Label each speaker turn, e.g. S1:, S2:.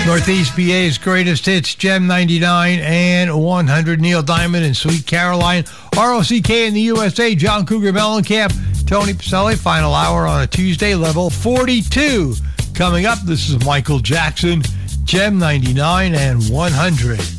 S1: Northeast PA's greatest hits, Gem 99 and 100. Neil Diamond and Sweet Caroline. ROCK in the USA, John Cougar Mellencamp, Tony Pacelli. Final hour on a Tuesday, level 42. Coming up, this is Michael Jackson, Gem 99 and 100.